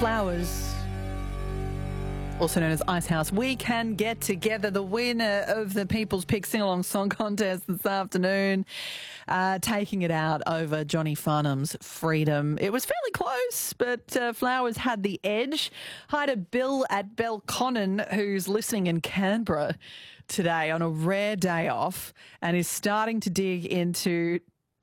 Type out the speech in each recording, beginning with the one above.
Flowers, also known as Icehouse. We can get together. The winner of the People's Pick Sing-Along Song Contest this afternoon, taking it out over Johnny Farnham's Freedom. It was fairly close, but Flowers had the edge. Hi to Bill at Belconnen, who's listening in Canberra today on a rare day off and is starting to dig into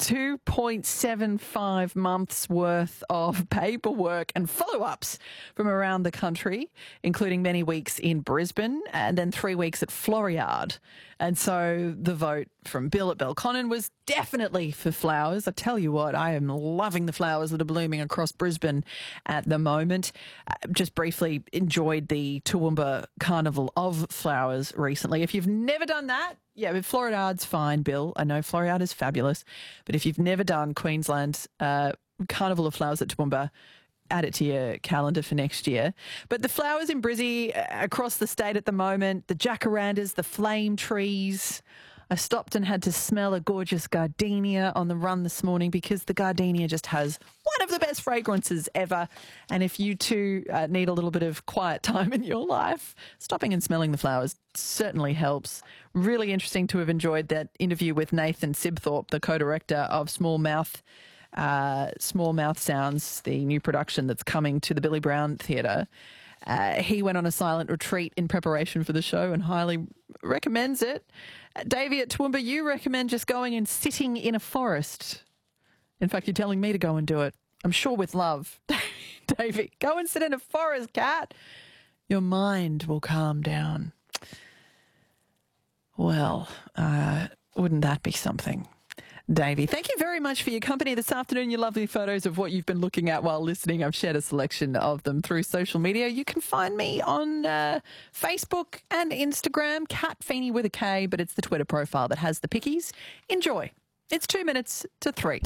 2.75 months worth of paperwork and follow-ups from around the country, including many weeks in Brisbane and then 3 weeks at Floriade. And so the vote from Bill at Belconnen was definitely for flowers. I tell you what, I am loving the flowers that are blooming across Brisbane at the moment. Just briefly enjoyed the Toowoomba Carnival of Flowers recently. If you've never done that, yeah, but Floriada's fine, Bill. I know Floriade is fabulous. But if you've never done Queensland's Carnival of Flowers at Toowoomba, add it to your calendar for next year. But the flowers in Brizzy across the state at the moment, the jacarandas, the flame trees. I stopped and had to smell a gorgeous gardenia on the run this morning because the gardenia just has one of the best fragrances ever. And if you too need a little bit of quiet time in your life, stopping and smelling the flowers certainly helps. Really interesting to have enjoyed that interview with Nathan Sibthorpe, the co-director of Small Mouth Sounds, the new production that's coming to the Billy Brown Theatre. He went on a silent retreat in preparation for the show and highly recommends it. Davey at Toowoomba, you recommend just going and sitting in a forest. In fact, you're telling me to go and do it. I'm sure with love. Davey, go and sit in a forest, cat. Your mind will calm down. Well, wouldn't that be something? Davey, thank you very much for your company this afternoon, your lovely photos of what you've been looking at while listening. I've shared a selection of them through social media. You can find me on Facebook and Instagram, Kat Feeney with a K, but it's the Twitter profile that has the pickies. Enjoy. It's 2 minutes to 3.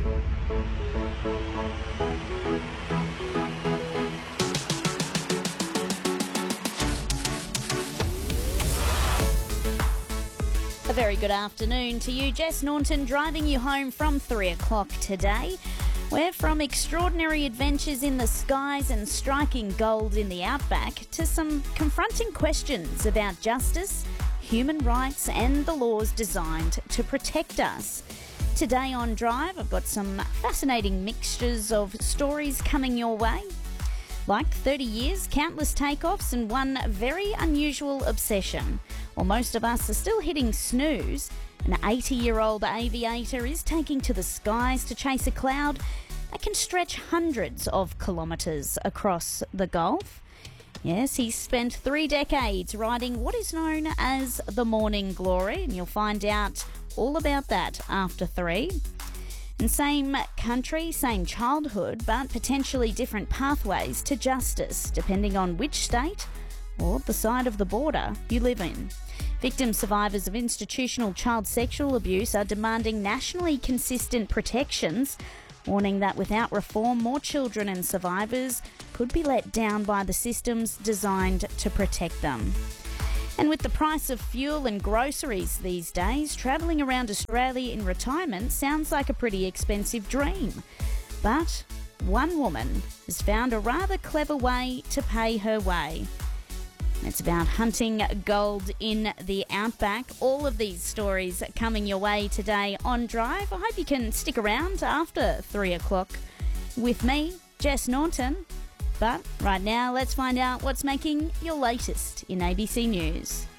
A very good afternoon to you. Jess Naunton driving you home from 3 o'clock today. We're from extraordinary adventures in the skies and striking gold in the outback to some confronting questions about justice, human rights and the laws designed to protect us. Today on Drive, I've got some fascinating mixtures of stories coming your way. Like 30 years, countless takeoffs and one very unusual obsession. While most of us are still hitting snooze, an 80-year-old aviator is taking to the skies to chase a cloud that can stretch hundreds of kilometres across the Gulf. Yes, he's spent 3 decades riding what is known as the Morning Glory, and you'll find out all about that after 3. And same country, same childhood, but potentially different pathways to justice, depending on which state or the side of the border you live in. Victim survivors of institutional child sexual abuse are demanding nationally consistent protections, warning that without reform, more children and survivors could be let down by the systems designed to protect them. And with the price of fuel and groceries these days, travelling around Australia in retirement sounds like a pretty expensive dream. But one woman has found a rather clever way to pay her way. It's about hunting gold in the outback. All of these stories coming your way today on Drive. I hope you can stick around after 3 o'clock with me, Jess Naunton. But right now, let's find out what's making your latest in ABC News.